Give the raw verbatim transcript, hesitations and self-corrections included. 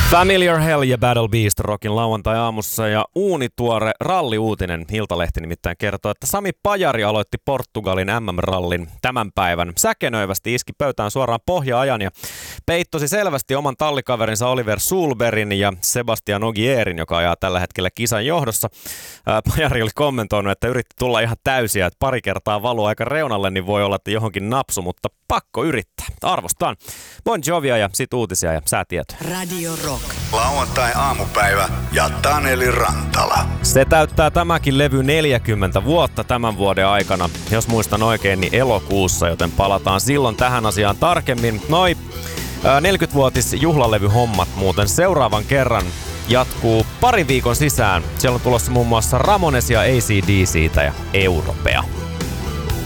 Familiar Hell ja Battle Beast Rockin lauantai-aamussa ja uunituore ralliuutinen. Iltalehti nimittäin kertoo, että Sami Pajari aloitti Portugalin M M-rallin tämän päivän. Säkenöivästi iski pöytään suoraan pohja-ajan ja peittosi selvästi oman tallikaverinsa Oliver Sulberin ja Sebastian Ogierin, joka ajaa tällä hetkellä kisan johdossa. Ää, Pajari oli kommentoinut, että yritti tulla ihan täysiä, että pari kertaa valuu aika reunalle, niin voi olla, että johonkin napsu, mutta pakko yrittää. Arvostaan. Bon Jovia ja sit uutisia ja säätietoja. Radio Rock. Lauantai-aamupäivä ja Taneli Rantala. Se täyttää tämäkin levy neljäkymmentä vuotta tämän vuoden aikana, jos muistan oikein, niin elokuussa, joten palataan silloin tähän asiaan tarkemmin. Noi neljäkymmenvuotis juhlalevyhommat muuten seuraavan kerran jatkuu parin viikon sisään. Siellä on tulossa muun muassa Ramonesia, A C D C:tä ja Europea.